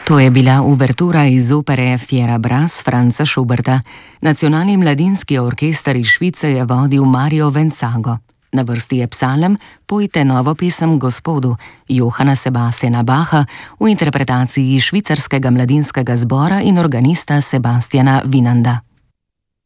To je bila uvertura iz opere Fiera Bras Franza Schuberta. Nacionalni mladinski orkester iz Švice je vodil Mario Vencago. Na vrsti je psalem Pojte novo pesem Gospodu Johana Sebastiana Bacha v interpretaciji švicarskega mladinskega zbora in organista Sebastiana Winanda.